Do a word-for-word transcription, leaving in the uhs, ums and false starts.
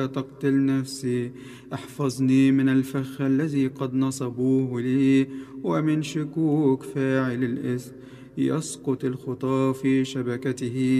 تقتل نفسي. احفظني من الفخ الذي قد نصبوه لي، ومن شكوك فاعل الإثم. يسقط الخطى في شبكته،